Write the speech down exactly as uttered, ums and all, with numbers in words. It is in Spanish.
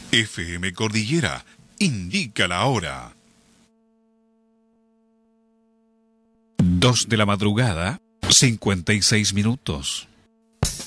F M Cordillera indica la hora. Dos de la madrugada, cincuenta y seis minutos.